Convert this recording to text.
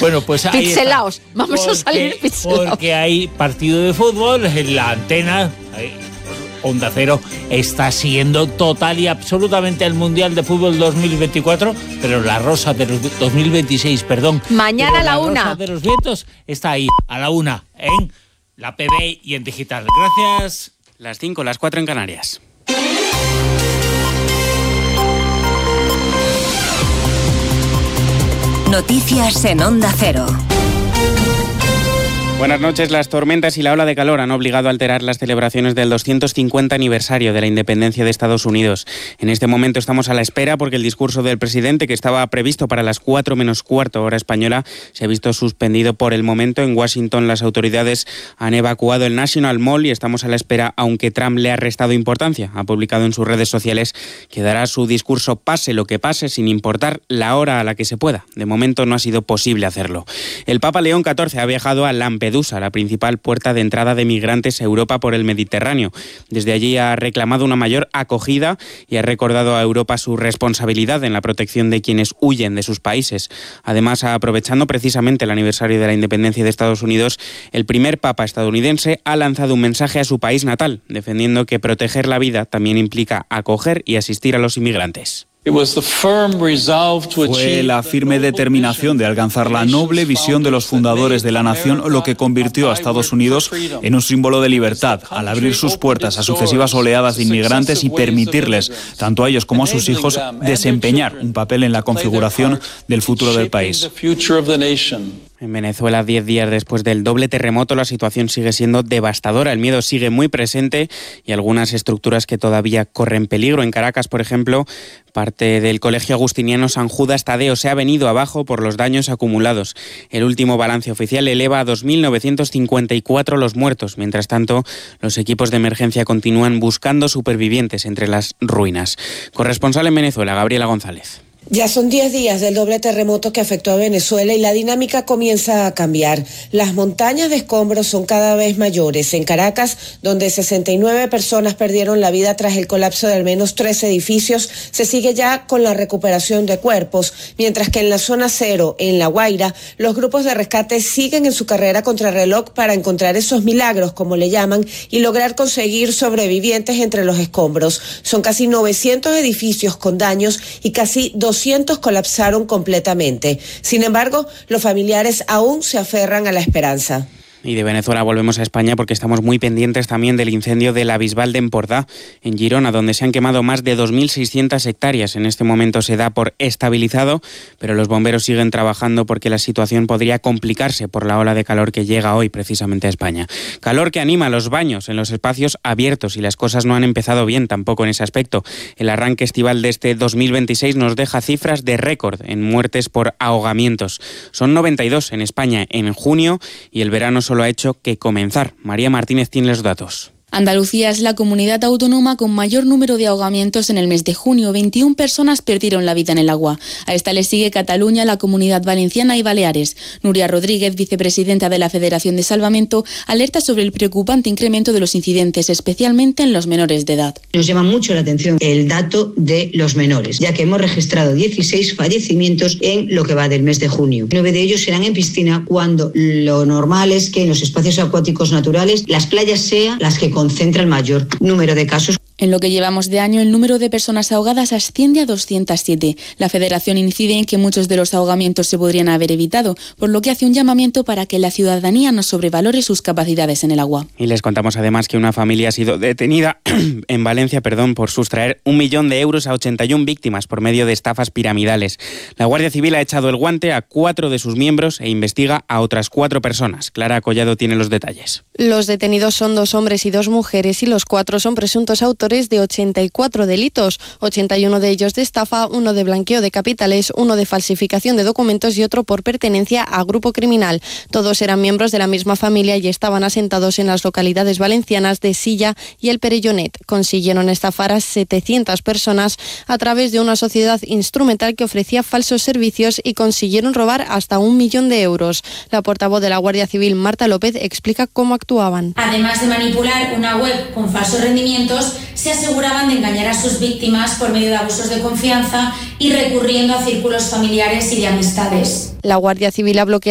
Bueno, pues ahí Pixelaos, vamos a salir pixelaos. Porque hay partido de fútbol en la antena. Onda Cero está siguiendo total y absolutamente el Mundial de Fútbol 2024, pero la Rosa de los 2026, perdón. Mañana a la 1. La Rosa de los Vientos está ahí, a la 1, en la PB y en digital. Gracias. Las 5, las 4 en Canarias. Noticias en Onda Cero. Buenas noches. Las tormentas y la ola de calor han obligado a alterar las celebraciones del 250 aniversario de la independencia de Estados Unidos. En este momento estamos a la espera porque el discurso del presidente, que estaba previsto para las 4 menos cuarto hora española, se ha visto suspendido por el momento. En Washington las autoridades han evacuado el National Mall y estamos a la espera, aunque Trump le ha restado importancia. Ha publicado en sus redes sociales que dará su discurso pase lo que pase, sin importar la hora a la que se pueda. De momento no ha sido posible hacerlo. El Papa León XIV ha viajado a Lampedusa, la principal puerta de entrada de migrantes a Europa por el Mediterráneo. Desde allí ha reclamado una mayor acogida y ha recordado a Europa su responsabilidad en la protección de quienes huyen de sus países. Además, aprovechando precisamente el aniversario de la independencia de Estados Unidos, el primer papa estadounidense ha lanzado un mensaje a su país natal, defendiendo que proteger la vida también implica acoger y asistir a los inmigrantes. Fue la firme determinación de alcanzar la noble visión de los fundadores de la nación lo que convirtió a Estados Unidos en un símbolo de libertad, al abrir sus puertas a sucesivas oleadas de inmigrantes y permitirles, tanto a ellos como a sus hijos, desempeñar un papel en la configuración del futuro del país. En Venezuela, 10 días después del doble terremoto, la situación sigue siendo devastadora. El miedo sigue muy presente y algunas estructuras que todavía corren peligro. En Caracas, por ejemplo, parte del Colegio Agustiniano San Judas Tadeo se ha venido abajo por los daños acumulados. El último balance oficial eleva a 2.954 los muertos. Mientras tanto, los equipos de emergencia continúan buscando supervivientes entre las ruinas. Corresponsal en Venezuela, Gabriela González. Ya son 10 días del doble terremoto que afectó a Venezuela y la dinámica comienza a cambiar. Las montañas de escombros son cada vez mayores. En Caracas, donde 69 personas perdieron la vida tras el colapso de al menos 3 edificios, se sigue ya con la recuperación de cuerpos, mientras que en la zona cero, en La Guaira, los grupos de rescate siguen en su carrera contrarreloj para encontrar esos milagros, como le llaman, y lograr conseguir sobrevivientes entre los escombros. Son casi 900 edificios con daños y casi 200 colapsaron completamente. Sin embargo, los familiares aún se aferran a la esperanza. Y de Venezuela volvemos a España porque estamos muy pendientes también del incendio de la Bisbal de Empordà, en Girona, donde se han quemado más de 2.600 hectáreas. En este momento se da por estabilizado, pero los bomberos siguen trabajando porque la situación podría complicarse por la ola de calor que llega hoy precisamente a España. Calor que anima los baños en los espacios abiertos y las cosas no han empezado bien tampoco en ese aspecto. El arranque estival de este 2026 nos deja cifras de récord en muertes por ahogamientos. Son 92 en España en junio y el verano solo ha hecho que comenzar. María Martínez tiene los datos. Andalucía es la comunidad autónoma con mayor número de ahogamientos en el mes de junio. 21 personas perdieron la vida en el agua. A esta le sigue Cataluña, la Comunidad Valenciana y Baleares. Nuria Rodríguez, vicepresidenta de la Federación de Salvamento, alerta sobre el preocupante incremento de los incidentes, especialmente en los menores de edad. Nos llama mucho la atención el dato de los menores, ya que hemos registrado 16 fallecimientos en lo que va del mes de junio. 9 de ellos serán en piscina, cuando lo normal es que en los espacios acuáticos naturales las playas sean las que concentra el mayor número de casos. En lo que llevamos de año, el número de personas ahogadas asciende a 207. La Federación incide en que muchos de los ahogamientos se podrían haber evitado, por lo que hace un llamamiento para que la ciudadanía no sobrevalore sus capacidades en el agua. Y les contamos además que una familia ha sido detenida en Valencia, por sustraer 1 millón de euros a 81 víctimas por medio de estafas piramidales. La Guardia Civil ha echado el guante a 4 de sus miembros e investiga a otras 4 personas. Clara Collado tiene los detalles. Los detenidos son 2 hombres y 2 mujeres y los 4 son presuntos autores de 84 delitos, 81 de ellos de estafa, 1 de blanqueo de capitales, 1 de falsificación de documentos y otro por pertenencia a grupo criminal. Todos eran miembros de la misma familia y estaban asentados en las localidades valencianas de Silla y El Perellonet. Consiguieron estafar a 700 personas a través de una sociedad instrumental que ofrecía falsos servicios y consiguieron robar hasta 1 millón de euros. La portavoz de la Guardia Civil, Marta López, explica cómo actuaban. Además de manipular una web con falsos rendimientos, se aseguraban de engañar a sus víctimas por medio de abusos de confianza y recurriendo a círculos familiares y de amistades. La Guardia Civil ha bloqueado